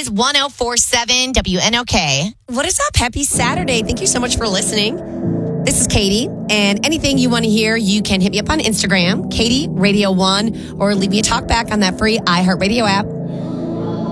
is 104.7 WNOK. What is up? Happy Saturday. Thank you so much for listening. This is Katie, and anything you want to hear, you can hit me up on Instagram, Katie Radio 1, or leave me a talk back on that free iHeartRadio app.